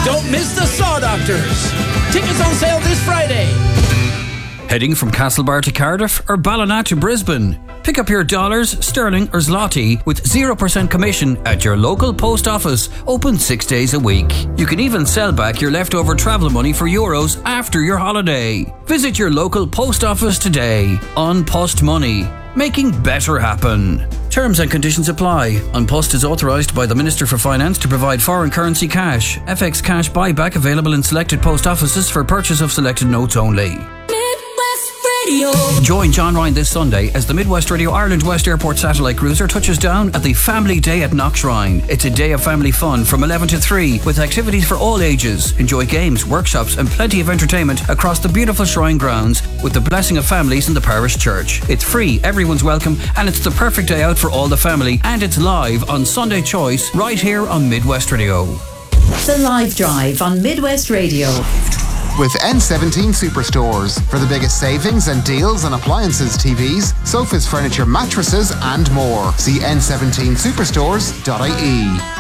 Don't miss the Saw Doctors. Tickets on sale this Friday. Heading from Castlebar to Cardiff or Ballina to Brisbane? Pick up your dollars, sterling or zloty with 0% commission at your local post office, open 6 days a week. You can even sell back your leftover travel money for euros after your holiday. Visit your local post office today. An Post Money, making better happen. Terms and conditions apply. An Post is authorised by the Minister for Finance to provide foreign currency cash. FX cash buyback available in selected post offices for purchase of selected notes only. Join John Ryan this Sunday as the Midwest Radio Ireland West Airport satellite cruiser touches down at the Family Day at Knockshrine. It's a day of family fun from 11 to 3 with activities for all ages. Enjoy games, workshops and plenty of entertainment across the beautiful shrine grounds with the blessing of families in the parish church. It's free, everyone's welcome, and it's the perfect day out for all the family, and it's live on Sunday Choice right here on Midwest Radio. The Live Drive on Midwest Radio. With N17 Superstores for the biggest savings and deals on appliances, TVs, sofas, furniture, mattresses and more. See n17superstores.ie.